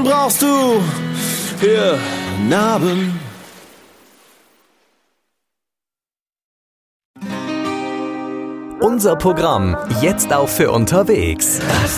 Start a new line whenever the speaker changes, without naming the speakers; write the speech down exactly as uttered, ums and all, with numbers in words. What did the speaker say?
brauchst du hier Narben.
Unser Programm jetzt auch für unterwegs.